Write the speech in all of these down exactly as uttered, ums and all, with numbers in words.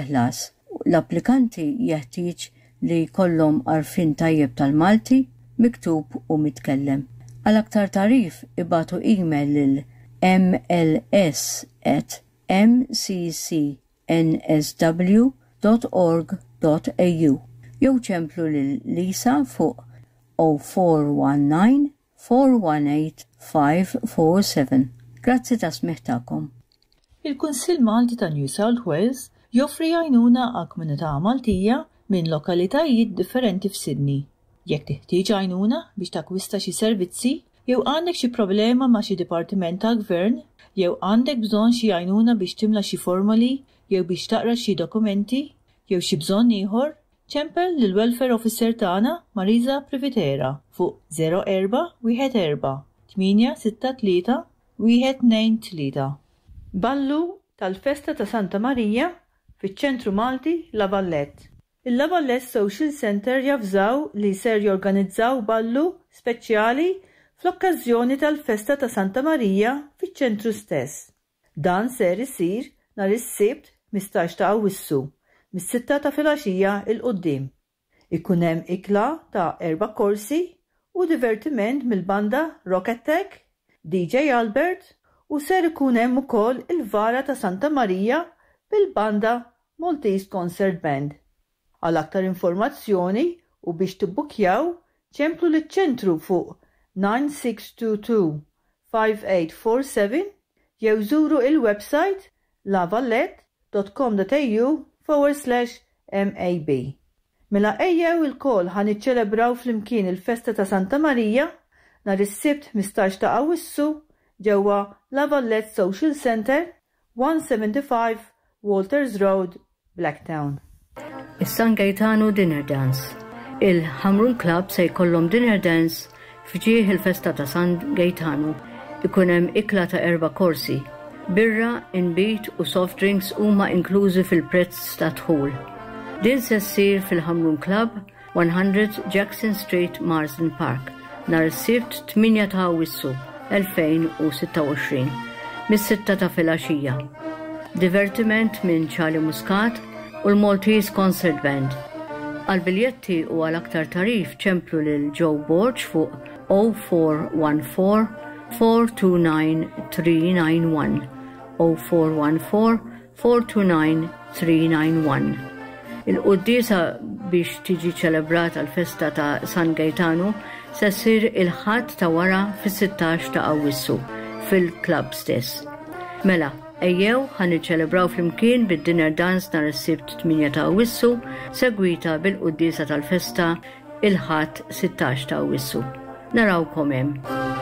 ħlas. L-applikanti jeħtieġ li jkollhom għarfien tajjeb tal-Malti, miktub u mitkellem. Għal aktar tarif ibatu email lil m l s at m c c n s w dot org dot a u jew ċemplu lil Lisa fuq zero four one nine four one eight five four seven. Grazzi ta' smeħtakom. Il-Kunsill Malti ta' New South Wales joffri għajnuna għal komunità Maltija minn lokalitajiet differenti f'Sydney. Jekk teħtieġ għajnuna biex takwista xi servizzi, jew għandek xi problema ma' xi dipartiment tal-gvern, jew għandek bżonn xi għajnuna biex timla xi formuli, jew biex taqra xi dokumenti, jew xi bżonn ieħor, ċempel lil welfare officer tagħna Marisa Privitera fuq zero erba' wieħed erba' tminja sitta tlieta wieħed tnejn tlieta. Ballu tal-Festa ta' Santa Marija fiċ-Ċentru Malti La Vallette. Il-La Vallette Social Center jafżaw li ser jorganizzaw ballu speċjali fl-okkażjoni tal-Festa ta' Santa Marija fiċ-ċentru stess. Dan ser isir nhar is-Sibt mistax ta' Awwissu, mis-sitta ta' filgħaxija il qudiem. Ikun hemm ikla ta' erba' korsi u divertiment mill-banda Rock Attack, D J Albert u ser ikun hemm ukoll il-Vara ta' Santa Marija bil-banda Maltese Concert Band. Għal aktar informazzjoni u biex tibbukjaw ċemplu liċ-ċentru fuq nine six two two five eight four seven jew żuru il-website lavallette dot com dot a u forward slash M A B. Mela ejjew il-kol ħan iċċelebraw flimkien il-Festa ta' Santa Marija nhar is-Sibt mistax ta' Awwissu ġewwa La Vallette Social Center, one seventy-five Walters Road, Blacktown. Is-San Gaetano Dinner Dance. Il-Hamrun Club se jkollhom dinner dance fġieħ il-Festa ta' San Gaetano. Ikun hemm ikla ta' erba' korsi. Birra, inbit u soft drinks huma inklużi fil-prezz ta' dħul. Din se ssir fil-Hamrun Club, one hundred Jackson Street, Marsden Park, nhar is-Sibt tminja ta' Awwissu elfejn u sitta u għoxrin, mis-sitta ta' filgħaxija. Divertiment minn Charlie Muscat u l-Maltese Concert Band. Għal-biljetti u għal-aktar tarif ċemplu lil Joe Borch fuq zero four one four four two nine three nine one zero four one four four two nine three nine one. Il-qudiesa biex tiġi ċelebrat għal-Festa ta' San Gaetano se ssir il-ħadd ta' wara fis-sittax ta' Awwissu fil-klabb stess. Mela, ejjew ħan iċċelebraw flimkien bid-dinner dance nhar is-Sibt tminja ta' Awwissu, segwita bil-quddiesa tal-festa il-ħadd sittax ta' Awwissu. Narawkom hemm.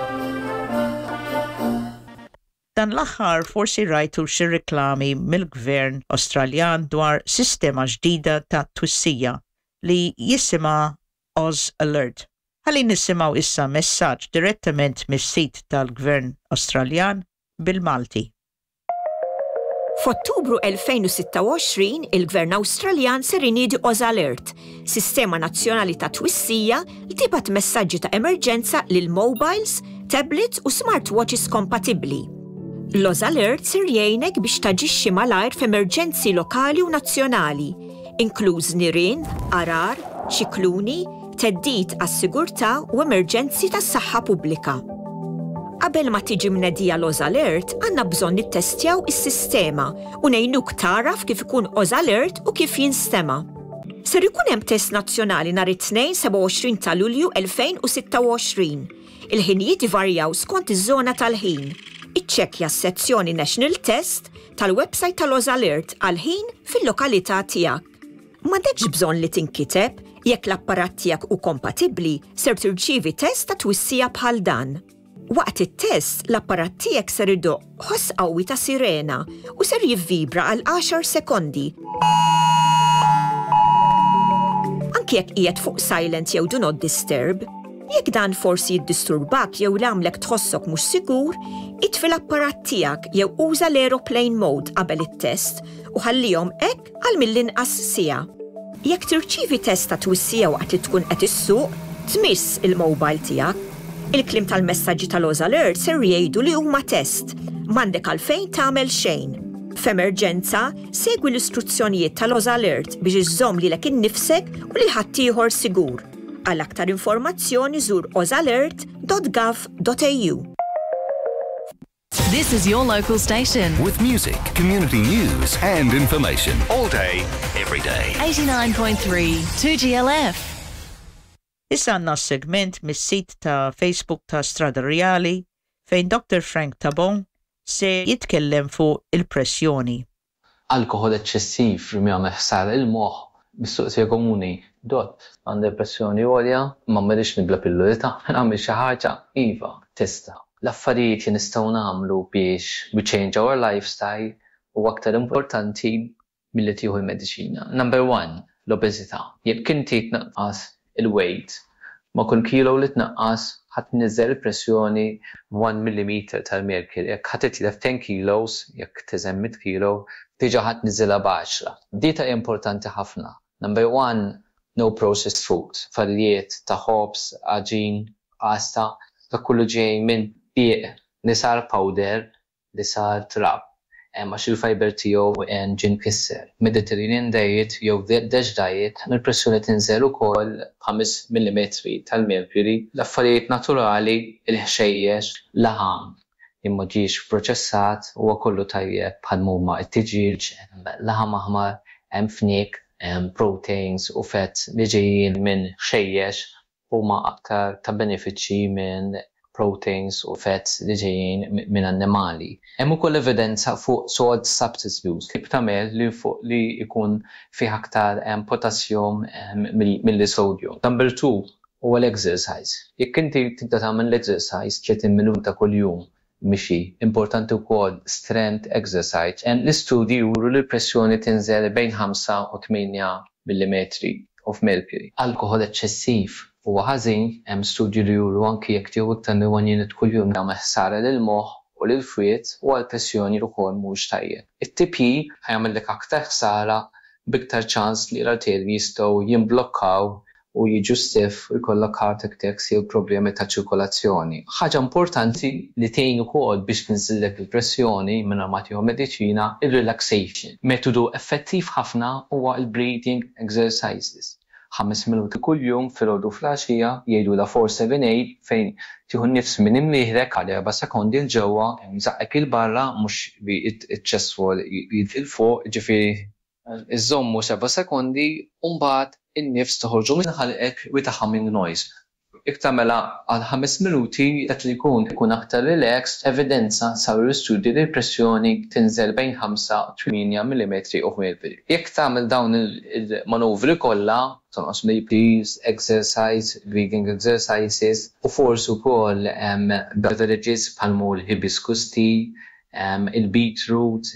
Dan l-aħħar forsi rajtu xi riklami mill-Gvern Awstraljan dwar sistema ġdida ta' twissija li jisimha Oz Alert. Ħalli nisimgħu issa messaġġ direttament mis-sit tal-Gvern Awstraljan bil-Malti. F'Ottubru elfejn u sitta u għoxrin, il-Gvern Awstraljan ser iniedi Oz Alert, sistema nazzjonali ta' twissija li tibgħat messaġġi ta' emerġenza lil mobiles, tablets u smartwatches kompatibbli. L-Oz Alert ser jgħinek biex taġixxi malajr f'emerġenzi lokali u nazzjonali, inkluż nirien, arar, xikluni, teddid għas-sigurtà u emerġenzi tas-saħħa pubblika. Qabel ma tiġi mnedija l-Oz Alert, għandna bżonn nittestjaw is-sistema u ngħinuk taraf kif ikun Oz Alert u kif jinstema'. Ser ikun hemm test nazzjonali nhar it-tnejn seba' u għoxrin ta' Lulju elfejn u sitta u għoxrin. Il-ħinijiet ivarjaw skont iż-żona tal-ħin. Iċċekkja s-sezzjoni National Test tal-website tal-Oz Alert għal-ħin fil-lokalità tiegħek. M'għandekx bżonn li tinkiteb, jekk l-apparat tiegħek hu kompatibbli, ser tirċievi test ta' twissija bħal dan. Waqt it-test, l-apparat tiegħek ser idoqq ħoss qawwi ta' sirena u ser jivvibra għal għaxar sekondi. Anke jekk qiegħed fuq silent jew do not disturb, jekk dan forsi jiddisturbak jew l-għamlek tħossok mhux sigur, itfi l-apparat tiegħek jew uża l-aeroplane mode qabel it-test u ħallihom hekk għal mill-inqas siegħa. Jekk tirċievi test ta' twissija waqt li tkun qed issuq, tmiss il-mobile tiegħek. Il-klim tal-messaġġi tal-Oz Alert ser jgħidu li huma test, m'għandek għalfejn tagħmel xejn. F'emerġenza, segwi l-istruzzjonijiet tal-Oz Alert biex iżżomm lilek innifsek u li ħaddieħor sigur. Għal aktar informazzjoni żur ozalert dot gov dot a u. This is your local station. With music, community news and information. All day, every day. eighty-nine point three two G L F. Issa għandna segment mis-sit ta' Facebook ta' Strada Reali fejn Doctor Frank Tabon se jitkellem fuq il-pressjoni. Alkohol eċċessiv rimja meħsar il-moħħ mis-suqsija komuni dot għandha pressjoni għolja ma m'għandix nibla pillolita nagħmel xi ħaġa iva tista'. L-affarijiet li nistgħu nagħmlu biex we change our lifestyle u aktar importanti milli tieħu l-mediċina. Number one, l-obeżità. Jekk inti tnaqqas il-weight ma' kull kilo li tnaqqas ħadd niżel il-pressjoni one millimeter tal-merkuri. Jekk ħadd titlef ten kilos, jekk teżem mit kilo, diġà ħadd niżilha b'għaxra. Dieta hija importanti ħafna. Number one, no processed food. Fallijiet ta' ħobs, aġin, pasta, ta' kullu ġej minn bieq li sar powder, li sar trab. Għax il-fiber tiegħu ġin kisser. Mediterranean diet jew Dash diet, il-pressjoni tinżel ukoll ħames millimetri tal-merkuri. L-affarijiet naturali, il-ħxejjex, laħam, imma ġiex proċessat huwa kollu tajjeb bħal huma t-tiġiġ, laħam aħmar, hemm fnik, hemm proteins u fett li ġejjin minn ħxejjex huma aktar ta' benefiċċji minn proteins u fett li ġejjin minn annimali. Hemm ukoll evidenza fuq salt substitutes kif tagħmel li fuq li jkun fih aktar potassium mill-sodium. Number two huwa l-exercise. Jekk inti tibda tagħmel l-exercise tletin minuta kuljum mixi, importanti wkoll strength exercise. And l-istudji juru li l-pressjoni tinżel bejn ħamsa u tminja millimetri of mercury. Alkohol eċċessiv huwa ħażin, hemm studji li juru anki jekk tieħu iktar minn one unit kuljum nagħmel ħsara lill-moħħ u lill-fwied u għall-pressjoni ukoll mhux tajjeb. It-T P ħajamellek aktar ħsara b'iktar ċans li l-arterji jistgħu jimblokkaw u jiġu stiff u jkollok heart attacks jew problemi ta' ċirkolazzjoni. Ħaġa importanti li tgħin ukoll biex tinżillek il-pressjoni mingħajr ma tieħu mediċina il-relaxation. Metodu effettiv ħafna huwa l-breathing exercises. ħames minuti kull jum filgħodu fl-għaxija jgħidula four seven eight fejn tieħu nnifs minn imlieħrek għal erba' sekondi l ġewwa mżaqek il barra mhux bi iċ-ċesswol il fuq ġifieri iżommu seba' sekondi u mbagħad in-nifs toħorġu minn ħalqek with a humming noise. Jekk tagħmilha għal ħames minuti dak li jkun ikun aktar relaxed, evidenza saru studji li l-pressjoni tinżel bejn ħamsa u tminja millimetri of mercury. Jekk tagħmel dawn il-manovri kollha, tonqos maybe exercise, breathing exercises, u forsi wkoll beverages bħalmu l-hibiscus tea, il-beetroot,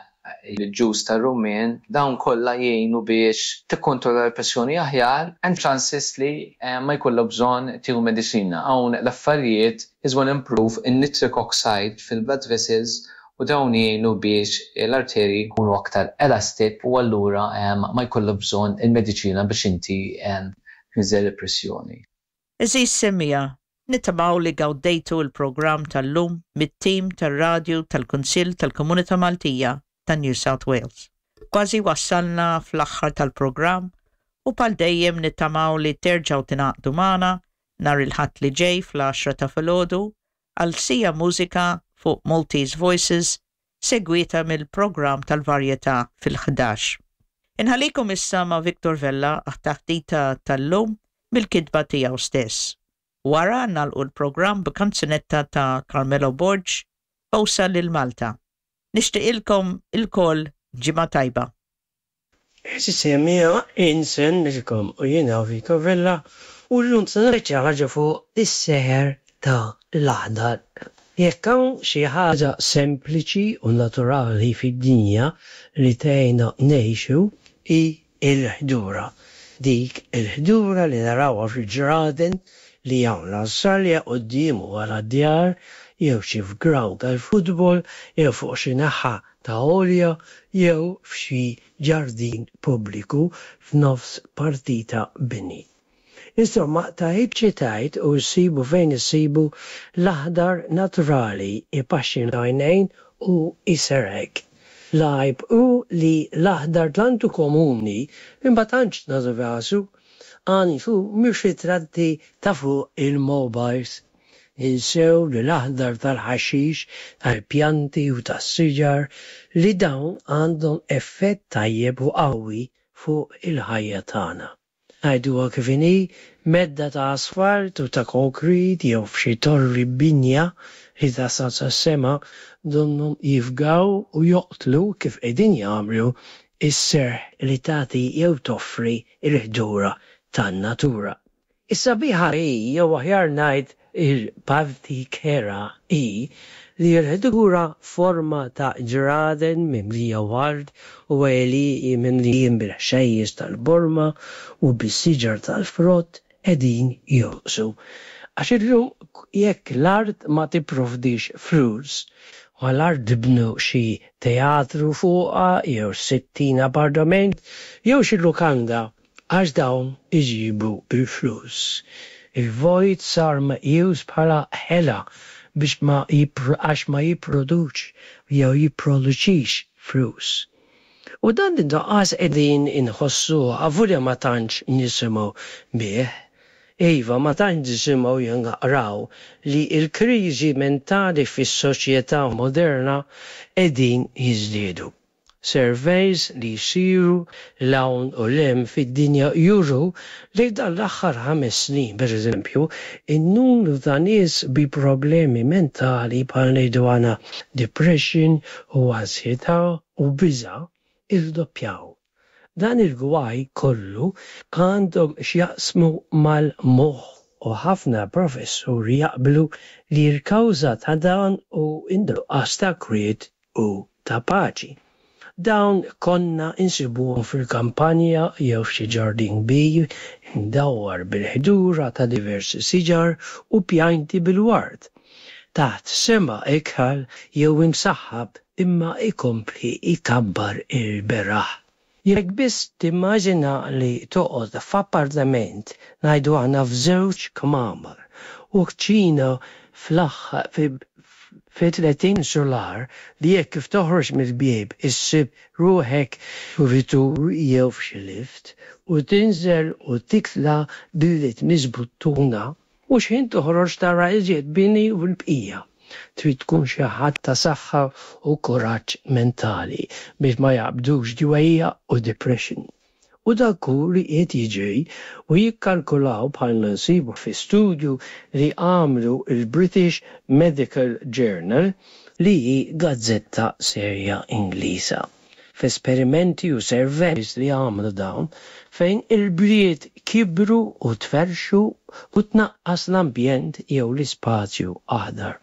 il-ġus tar-rummen, dawn kollha jgħinu biex tikkontrolla l-pressjoni aħjar and chances li ma jkollha bżonn tieħu mediċina. Hawn l-affarijiet is will improve in-nitric oxide fil-blood vessels u dawn jgħinu biex l-arterji jkunu aktar elastic u allura ma jkollha bżonn il-mediċina biex inti tinżel il-pressjoni. Eżis semmija, nittamaw li gawdejtu il-programm tal-lum mit-tim tar-radju tal-Kunsill tal-Komunità Maltija ta' New South Wales. Kważi wassalna fl-aħħar tal-programm u pal dejjem nittamaw li terġaw tingħaqdu magħna nhar il-ħadd li ġej fl-għaxra ta' filgħodu għal sija mużika fuq Maltese Voices segwita mill-programm tal-varjetà fil-ħdax. Inħallikom issa ma' Victor Vella aħtaħdita tal-lum mill-kitba tiegħu stess. Wara nagħlqu l-programm b'kanzunetta ta' Carmelo Borg Bowsa lil Malta. Nixtieqilkom il-koll ġimgħa tajba. Sistemija insen nilkom u jiena Victor Vella u llum se nirċa ħaġa fuq is-seħer ta' l-aħdar. Jekk hawn xi ħaġa sempliċi u naturali fid-dinja li tgħinna ngħixu hi l-ħdura. Dik il-ħdura li narawha fil-ġraden li hawn l-Awstralja quddiem u wara d-djar jew xi f'ground tal-futbol, jew fuq xi naħa ta' għolja, jew f'xi ġardin pubbliku f'nofs partita bini. Insomma, tajt ċitajt u ssibu fejn issibu l-aħdar naturali ipaxxin għajnejn u iserek. lajb u li l-aħdar tantu komuni imma tantx nagħtu rasu għani fuq mhux ritratti ta' fuq il-mobiles. Insew li l-aħdar tal-ħaxix, tal-pjanti u tas-siġar li dawn għandhom effett tajjeb u qawwi fuq il-ħajja tagħna. Ngħiduha kif inhi medda ta' asfalt u ta' konkrit jew f'xi torri binja li tasal sas-sema donhom jifgaw u joqtlu kif qegħdin jagħmlu is-serħ li tagħti jew toffri l-ħdura tan-natura. Is-sabiħa hi jew aħjar ngħid il-parti kera hi li l-ħdura forma ta' ġraden mimlija ward u għeli mimlijin bil-ħxejjes tal-borma u bis-siġar tal-frott qegħdin joqsu. Għax illum jekk l-art ma tipprovdix flus u l-art tibnu xi teatru fuqha jew sittin appartament jew xi lukanda għax dawn iġibu bil-flus. Il-vojt sar meqjus bħala ħela biex ma għax ma jipproduċ jew jipproduċix flus. U dan id-daqqas qegħdin inħossu għavurja ma tantx nisimgħu bih. Iva ma tantx nisimgħu jinqraw li l-kriżi mentali fis-soċjetà moderna qegħdin jiżdiedu. Surveys li jsiru l-hawn u lem fid-dinja juru li dan l-aħħar ħames snin, pereżempju, in-numru ta' nies bi problemi mentali bħal ngħidu għana depression u ansjetà u biża' irdoppjaw. Dan il-gwaj kollu għandhom x'jaqsmu mal-moħħ u ħafna professuri jaqblu li l-kawża ta' dan u innuqqas ta' kwiet u ta' paċi. Dawn konna insibuhom fil-kampanja jew f'xi ġardin kbir indawwar bil-ħdura ta' diversi siġar u pjanti bil-ward. Taħt sema ikħal jew imsaħħab imma ikompli ikabbar il-beraħ. Jekk biss timmaġina li toqgħod f'appartament ngħidu aħna f'żewġ kmamar u kċina fl-aħħar fi tletin solar li jekk kif toħroġ mill-bieb issib ruħek f'vitur jew f'xi lift u tinżel u tikla billi tniżbu t-tuna u x'ħin toħroġ tara iżjed bini u l-bqija. Trid tkun xi ħadd ta' saħħa u kuraġġ mentali biex ma jaqbdux ġwejja u depression. U dak li qed jiġri u jikkalkulaw bħalna nsibu fi studju li għamlu il-British Medical Journal li hi gazzetta serja Ingliża. F'esperimenti u surveys li għamlu dawn fejn il-bliet kibru u tferxu u tnaqqas l-ambjent jew l-ispazju aħdar.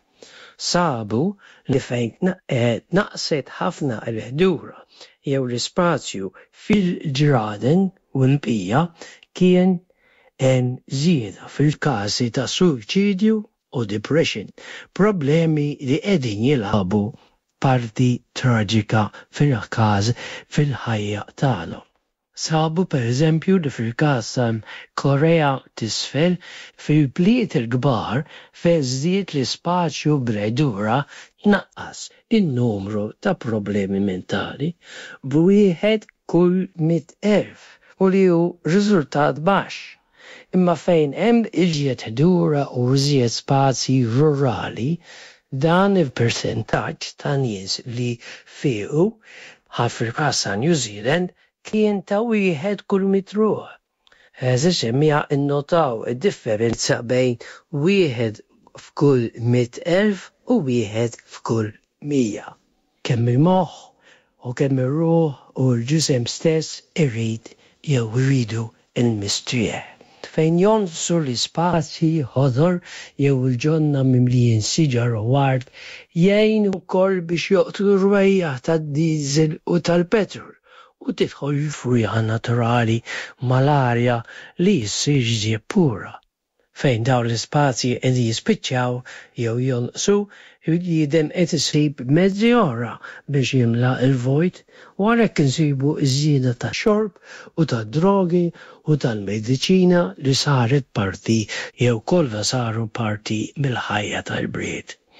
Sabu li fejn naqset ħafna l-ħdura jew l-ispazju fil-ġraden u l-bqija kien hemm żieda fil-każi ta' suicidju u depression, problemi li qegħdin jilagħbu parti traġika fil-każ fil-ħajja tagħna. Sabu pereżempju li fil-każ ta' Korea t'isfel fil-bliet il-kbar fejn żdied l-ispazju b'redura naqqas in-numru ta' problemi mentali b'wieħed kull mit elf u li hu riżultat baxx. Imma fejn hemm iżjed ħdura u iżjed spazji rurali dan il-persentaġġ ta' nies li fiequ fil-każ ta' New Zealand kien ta' wieħed kull mit ruħ. Eżax mija innotaw id-differenza bejn wieħed f'kull mit elf u wieħed f'kull mija. Kemm il-moħħ u kemm ir-ruħ u l-ġisem stess irrid jew iridu il-mistrieħ. Fejn jonsu l-ispazji ħodor jew il-ġonna mimlijin siġar u ward jgħinu wkoll biex joqtlu rwejja tad-diesel u tal-petrol u tidħol il-frujja naturali mal-arja li ssir ġie pura. Fejn dawn l-ispazji qed jispiċċaw jew jonqsu jiedem qed isib mezzi oħra biex jimla l-vojt u għalhekk insibu ż-żieda tax-xorb u tad-drogi u tal-mediċina li saret parti jew kollha saru parti mill-ħajja tal-bliet.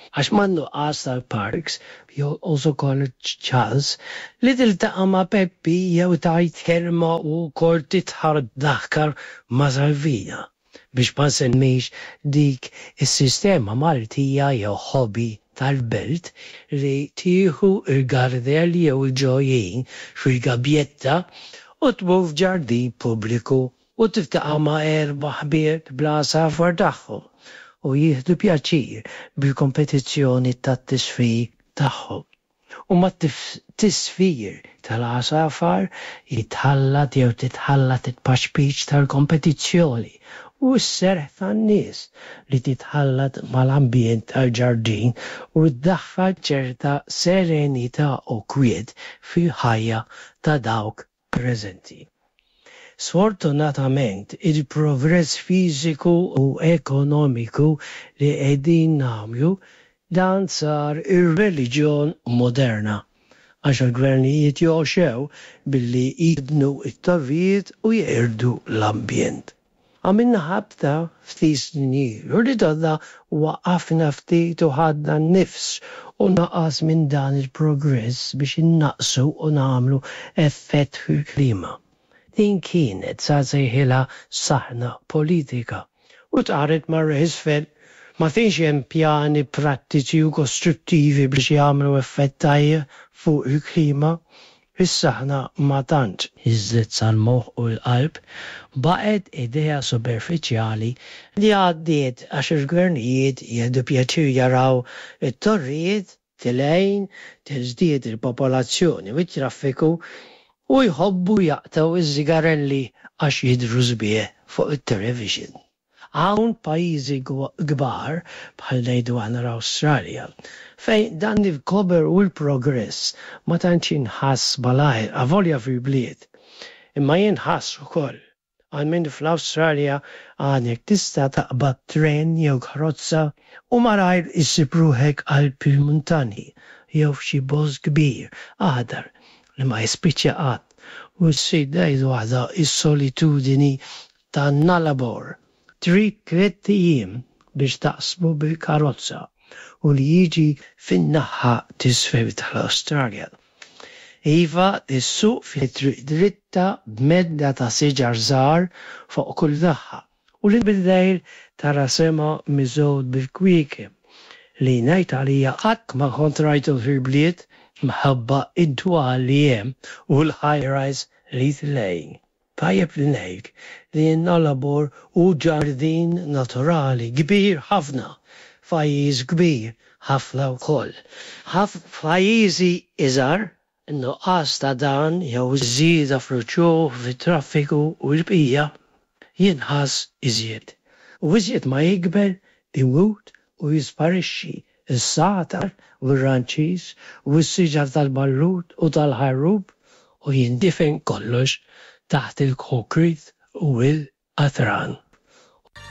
Għax mannu għasta parks, jew also college Charles, li tiltaqa' ma' Peppi jew tajt kelma u kol titħar daħkar ma' Salvina biex ma semmix dik is-sistema Maltija jew hobby tal-belt li tieħu il-gardel jew il-ġojjin fil-gabjetta u tmur f'ġardin pubbliku u tiftaqa' ma' erba' ħbieb bla safar tagħhom u jieħdu pjaċir bil-kompetizzjoni tat-tisfir tagħhom. U ma t-tisfir tal-għasafar jitħallat jew titħallat it-paċpiċ tal-kompetizzjoni u s-serħ tan-nies li titħallat mal-ambjent tal-ġardin u ddaħħal ċerta serenità u kwiet fil-ħajja ta' dawk preżenti. Sfortunatament, il-progress fiżiku u ekonomiku li qegħdin nagħmlu dan sar ir-reliġjon moderna għax il-gvernijiet joxew billi jibnu it-torrijiet u jqirdu l-ambjent. Għamilna ħabta ftit snin, rrid għadda waqafna ftit u ħadna nnifs u naqas minn dan il-progress biex innaqsu u nagħmlu effett fil-klima. Din kienet sa sejħilha saħna politika u tqaret mar-isfel ma kienx hemm pjani prattiċi u kostruttivi biex jagħmlu effett tajjeb fuq il-klima. Is-saħna ma tantx iżżid sal-moħħ u l-qalb baqgħet idea superfiċjali li għaddiet għax il-gvernijiet jieħdu pjaċir jaraw it-torrijiet tilgħin tiżdied il-popolazzjoni u t-traffiku u jħobbu jaqtaw iż-żigarelli għax jidhru sbieħ fuq it-television. Hawn pajjiżi kbar bħal ngħidu aħna l-Awstralja fejn dan il-kober u l-progress ma tantx inħass balajr avolja fil-bliet. Imma jinħass ukoll għal minn fl-Awstralja għandek tista' taqbad tren jew karozza u malajr issib ruħek qalb il-muntanji jew f'xi bosq kbir aħdar li ma jispiċċa qatt u s-sid dejdu waħda is-solitudini ta' Nullarbor. Trid tliet ijiem biex taqsmu bil-karozza u li jiġi fin-naħa t'isfel tal-Awstralja. Iva is-suq fit-triq dritta b'medda ta' siġar żgħar fuq kull naħa u l-bildejl tara sema miżgħud bil-kwiekiem li ngħid għalija qatt ma kont rajtu fil-bliet mħabba id-dwar li hemm u l-high-rise li tlejn. Tajjeb li ngħid li Nullarbor hu ġardin naturali kbir ħafna, pajjiż kbir ħafna wkoll. F'pajjiżi iżgħar in-nuqqas ta' dan jew iż-żieda fl-ċuħ fit-traffiku u l-bqija jinħass iżjed. U iżjed ma jikber imut u jisparixxi is-satar u r-ranċis u s-siġar tal-ballut u tal-ħarrub u jindifen kollox taħt il-konkrit u l-qatran.